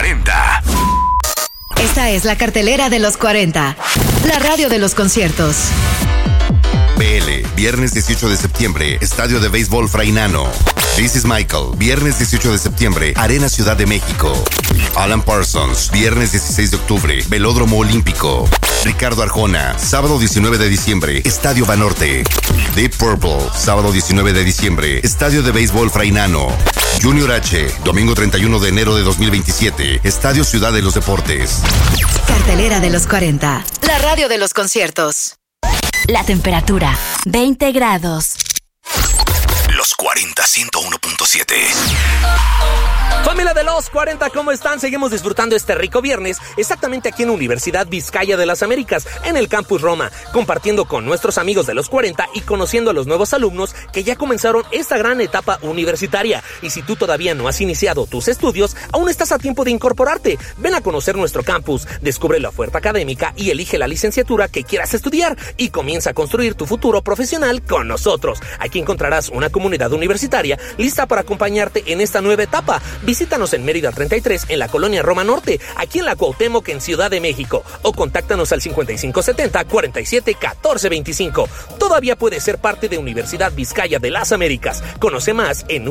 40. Esta es la cartelera de los 40. La radio de los conciertos. BL, viernes 18 de septiembre, Estadio de Béisbol Frainano. This is Michael, viernes 18 de septiembre, Arena Ciudad de México. Alan Parsons, viernes 16 de octubre, Velódromo Olímpico. Ricardo Arjona, sábado 19 de diciembre, Estadio Banorte. Deep Purple, sábado 19 de diciembre, Estadio de Béisbol Frainano. Junior H, domingo 31 de enero de 2027, Estadio Ciudad de los Deportes. Cartelera de los 40. La radio de los conciertos. La temperatura, 20 grados. Los 40, 101.7. Familia de los 40, ¿cómo están? Seguimos disfrutando este rico viernes, exactamente aquí en Universidad Vizcaya de las Américas, en el Campus Roma, compartiendo con nuestros amigos de los 40 y conociendo a los nuevos alumnos que ya comenzaron esta gran etapa universitaria. Y si tú todavía no has iniciado tus estudios, aún estás a tiempo de incorporarte. Ven a conocer nuestro campus, descubre la oferta académica y elige la licenciatura que quieras estudiar y comienza a construir tu futuro profesional con nosotros. Aquí encontrarás una comunidad universitaria lista para acompañarte en esta nueva etapa. Visítanos en Mérida 33, en la colonia Roma Norte, aquí en la Cuauhtémoc, en Ciudad de México, o contáctanos al 5570-471425. Todavía puedes ser parte de Universidad Vizcaya de las Américas. Conoce más en